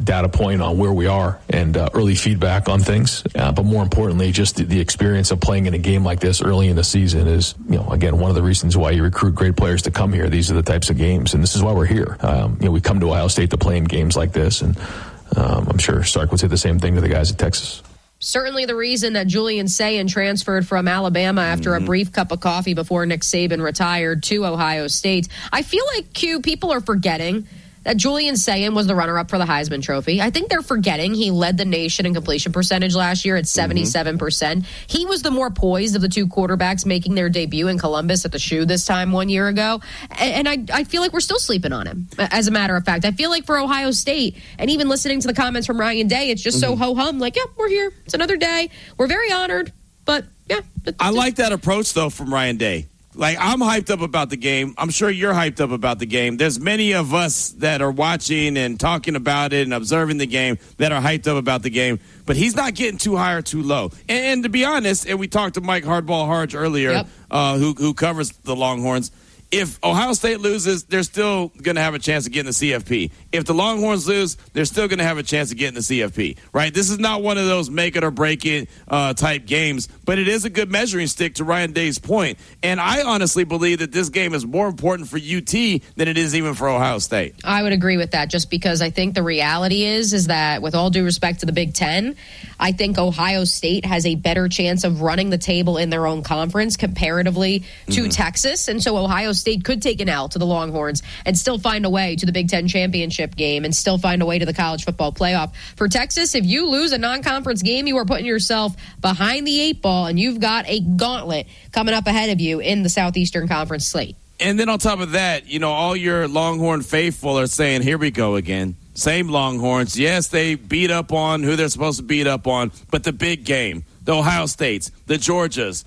data point on where we are and early feedback on things. But more importantly, just the experience of playing in a game like this early in the season is, again, one of the reasons why you recruit great players to come here. These are the types of games, and this is why we're here. We come to Ohio State to play in games like this, and I'm sure Sark would say the same thing to the guys at Texas. Certainly the reason that Julian Sayin transferred from Alabama after a brief cup of coffee before Nick Saban retired to Ohio State. I feel like, people are forgetting that Julian Sayin was the runner-up for the Heisman Trophy. I think they're forgetting he led the nation in completion percentage last year at 77%. He was the more poised of the two quarterbacks making their debut in Columbus at the Shoe this time 1 year ago. And I feel like we're still sleeping on him, as a matter of fact. I feel like for Ohio State, and even listening to the comments from Ryan Day, it's just so ho-hum, like, yeah, we're here. It's another day. We're very honored, but, yeah. I like that approach, though, from Ryan Day. Like, I'm hyped up about the game. I'm sure you're hyped up about the game. There's many of us that are watching and talking about it and observing the game that are hyped up about the game. But he's not getting too high or too low. And to be honest, and we talked to Mike Hardball Harge earlier, who covers the Longhorns. If Ohio State loses, they're still going to have a chance of getting the CFP. If the Longhorns lose, they're still going to have a chance of getting the CFP, right? This is not one of those make it or break it type games, but it is a good measuring stick to Ryan Day's point. And I honestly believe that this game is more important for UT than it is even for Ohio State. I would agree with that, just because I think the reality is that, with all due respect to the Big Ten, I think Ohio State has a better chance of running the table in their own conference comparatively to Texas. And so Ohio State could take an L to the Longhorns and still find a way to the Big Ten championship game and still find a way to the college football playoff. For Texas, if you lose a non-conference game, you are putting yourself behind the 8 ball, and you've got a gauntlet coming up ahead of you in the Southeastern Conference slate. And then on top of that, all your Longhorn faithful are saying, here we go again. Same Longhorns. Yes, they beat up on who they're supposed to beat up on, but the big game, the Ohio States, the Georgias,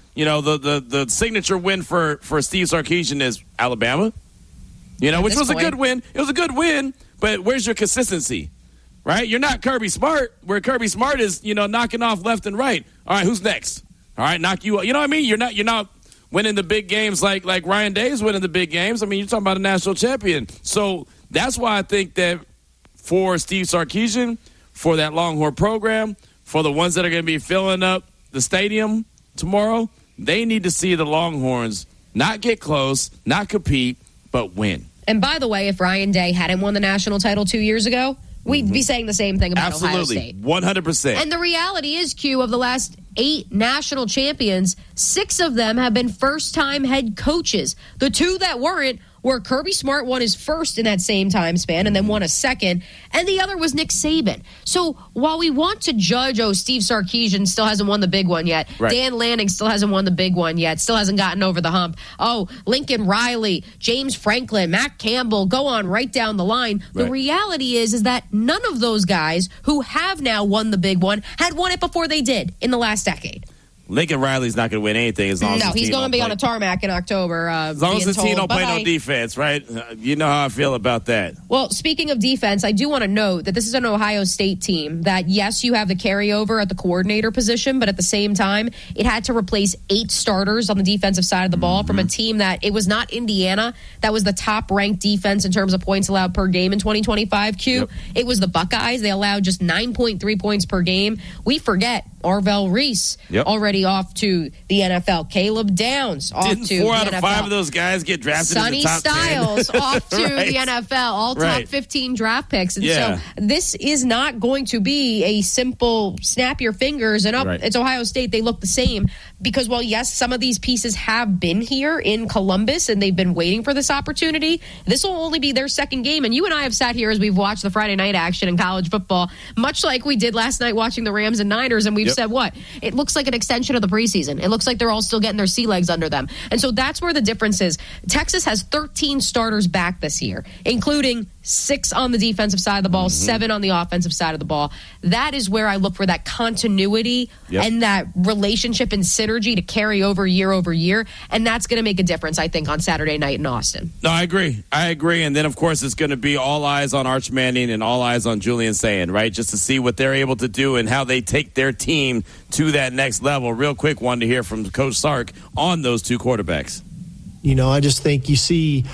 the signature win for Steve Sarkisian is Alabama, which was a good win. It was a good win, but where's your consistency, right? You're not Kirby Smart, where Kirby Smart is, knocking off left and right. All right, who's next? All right, knock you up. You know what I mean? You're not winning the big games like Ryan Day's winning the big games. I mean, you're talking about a national champion. So that's why I think that for Steve Sarkisian, for that Longhorn program, for the ones that are going to be filling up the stadium tomorrow, they need to see the Longhorns not get close, not compete, but win. And by the way, if Ryan Day hadn't won the national title 2 years ago, we'd be saying the same thing about Ohio State. 100%. And the reality is, Q, of the last 8 national champions, 6 of them have been first-time head coaches. The 2 that weren't where Kirby Smart won his first in that same time span and then won a second, and the other was Nick Saban. So while we want to judge, Steve Sarkisian still hasn't won the big one yet, right. Dan Lanning still hasn't won the big one yet, still hasn't gotten over the hump. Lincoln Riley, James Franklin, Matt Campbell, go on right down the line. Right. The reality is that none of those guys who have now won the big one had won it before they did in the last decade. Lincoln Riley's not going to win anything as long as he's going to be on a tarmac in October. As long as the team don't play no defense, right? You know how I feel about that. Well, speaking of defense, I do want to note that this is an Ohio State team that, yes, you have the carryover at the coordinator position, but at the same time, it had to replace 8 starters on the defensive side of the ball from a team that, it was not Indiana that was the top-ranked defense in terms of points allowed per game in 2025, Q. Yep. It was the Buckeyes. They allowed just 9.3 points per game. We forget Arvell Reese already off to the NFL. Caleb Downs off to the NFL. Didn't 4 out of 5 of those guys get drafted in the top 10? Sonny Styles off to the NFL. All top 15 draft picks. And so this is not going to be a simple snap your fingers and up. Right. It's Ohio State. They look the same. Because while, yes, some of these pieces have been here in Columbus and they've been waiting for this opportunity, this will only be their second game. And you and I have sat here as we've watched the Friday night action in college football, much like we did last night watching the Rams and Niners, and we've said what? It looks like an extension of the preseason. It looks like they're all still getting their sea legs under them. And so that's where the difference is. Texas has 13 starters back this year, including 6 on the defensive side of the ball, 7 on the offensive side of the ball. That is where I look for that continuity and that relationship and synergy to carry over year. And that's going to make a difference, I think, on Saturday night in Austin. No, I agree. And then, of course, it's going to be all eyes on Arch Manning and all eyes on Julian Sayin, right? Just to see what they're able to do and how they take their team to that next level. Real quick, wanted to hear from Coach Sark on those 2 quarterbacks. I just think you see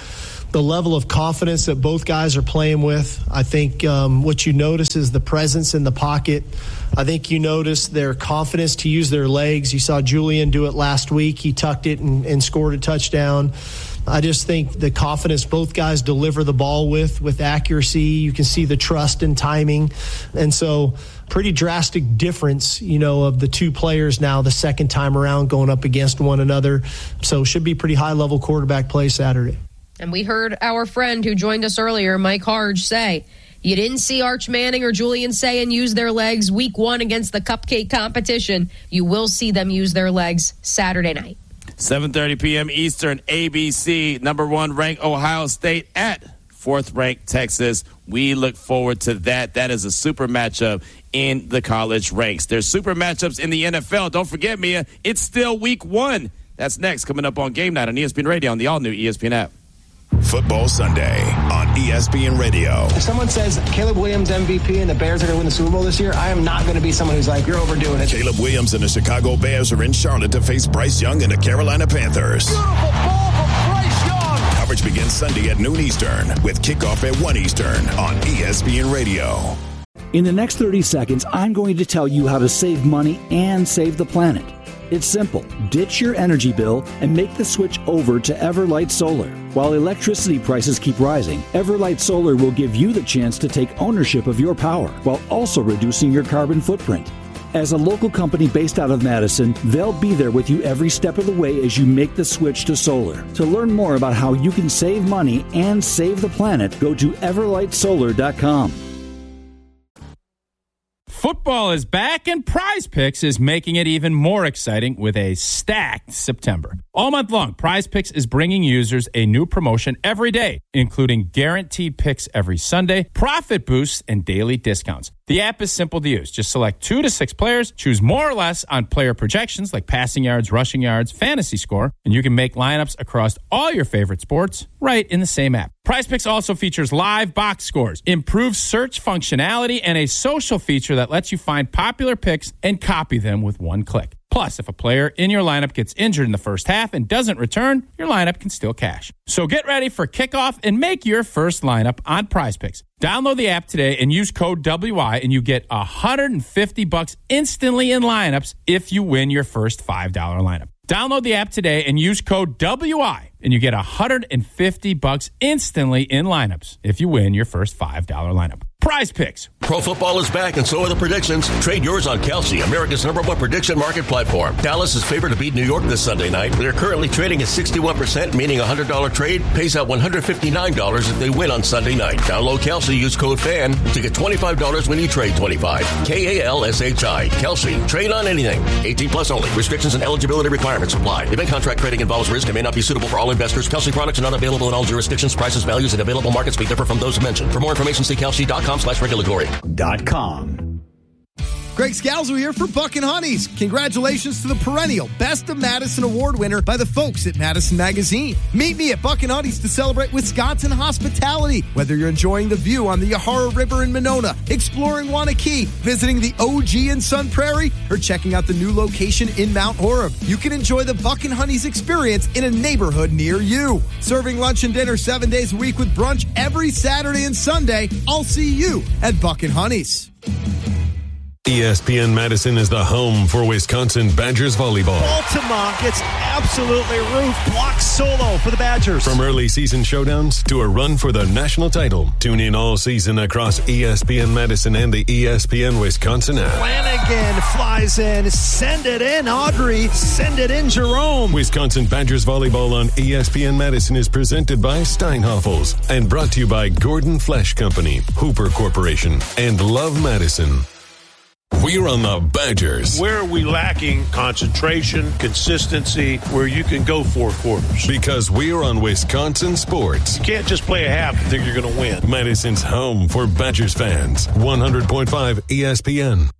the level of confidence that both guys are playing with. I think what you notice is the presence in the pocket. I think you notice their confidence to use their legs. You saw Julian do it last week. He tucked it and scored a touchdown. I just think the confidence both guys deliver the ball with accuracy. You can see the trust and timing. And so pretty drastic difference, of the two players now the second time around going up against one another. So should be pretty high-level quarterback play Saturday. And we heard our friend who joined us earlier, Mike Harge, say, you didn't see Arch Manning or Julian Sayin use their legs week 1 against the cupcake competition. You will see them use their legs Saturday night. 7:30 p.m. Eastern, ABC, number 1 ranked Ohio State at 4th ranked Texas. We look forward to that. That is a super matchup in the college ranks. There's super matchups in the NFL. Don't forget, Mia, it's still week 1. That's next, coming up on Game Night on ESPN Radio on the all-new ESPN app. Football Sunday on ESPN Radio. If someone says Caleb Williams MVP and the Bears are going to win the Super Bowl this year, I am not going to be someone who's like, you're overdoing it. Caleb Williams and the Chicago Bears are in Charlotte to face Bryce Young and the Carolina Panthers. Beautiful ball from Bryce Young. Coverage begins Sunday at noon Eastern with kickoff at 1 Eastern on ESPN Radio. In the next 30 seconds, I'm going to tell you how to save money and save the planet. It's simple. Ditch your energy bill and make the switch over to Everlight Solar. While electricity prices keep rising, Everlight Solar will give you the chance to take ownership of your power while also reducing your carbon footprint. As a local company based out of Madison, they'll be there with you every step of the way as you make the switch to solar. To learn more about how you can save money and save the planet, go to everlightsolar.com. Football is back, and Prize Picks is making it even more exciting with a stacked September. All month long, Prize Picks is bringing users a new promotion every day, including guaranteed picks every Sunday, profit boosts, and daily discounts. The app is simple to use. Just select 2 to 6 players, choose more or less on player projections like passing yards, rushing yards, fantasy score, and you can make lineups across all your favorite sports right in the same app. Prize Picks also features live box scores, improved search functionality, and a social feature that lets you find popular picks and copy them with one click. Plus, if a player in your lineup gets injured in the first half and doesn't return, your lineup can still cash. So get ready for kickoff and make your first lineup on Prize Picks. Download the app today and use code WI, and you get $150 instantly in lineups if you win your first $5 lineup. Download the app today and use code WI, and you get $150 instantly in lineups if you win your first $5 lineup. Prize Picks. Pro football is back, and so are the predictions. Trade yours on Kalshi, America's #1 prediction market platform. Dallas is favored to beat New York this Sunday night. They're currently trading at 61%, meaning a $100 trade pays out $159 if they win on Sunday night. Download Kalshi, use code FAN to get $25 when you trade 25. KALSHI. Kalshi. Trade on anything. 18 plus only. Restrictions and eligibility requirements apply. Event contract trading involves risk and may not be suitable for all investors. Kalshi products are not available in all jurisdictions. Prices, values, and available markets may differ from those mentioned. For more information, see Kalshi.com/regulatory.com. Greg Scalzo here for Buckin' Honeys. Congratulations to the perennial Best of Madison Award winner by the folks at Madison Magazine. Meet me at Buckin' Honeys to celebrate Wisconsin hospitality. Whether you're enjoying the view on the Yahara River in Monona, exploring Wanakee, visiting the OG in Sun Prairie, or checking out the new location in Mount Horeb, you can enjoy the Buckin' Honeys experience in a neighborhood near you. Serving lunch and dinner 7 days a week with brunch every Saturday and Sunday. I'll see you at Buckin' Honeys. ESPN Madison is the home for Wisconsin Badgers volleyball. Altamont gets absolutely roofed. Block solo for the Badgers. From early season showdowns to a run for the national title. Tune in all season across ESPN Madison and the ESPN Wisconsin app. Flanagan flies in. Send it in, Audrey. Send it in, Jerome. Wisconsin Badgers volleyball on ESPN Madison is presented by Steinhoffels and brought to you by Gordon Flesh Company, Hooper Corporation, and Love Madison. We're on the Badgers. Where are we lacking concentration, consistency, where you can go 4 quarters? Because we're on Wisconsin sports. You can't just play a half and think you're going to win. Madison's home for Badgers fans. 100.5 ESPN.